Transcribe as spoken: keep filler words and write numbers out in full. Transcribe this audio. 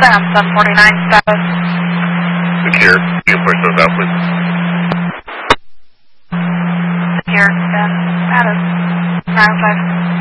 I'm seven forty-nine status. Secure. You can push those out, please. Secure, ten, status, nine five.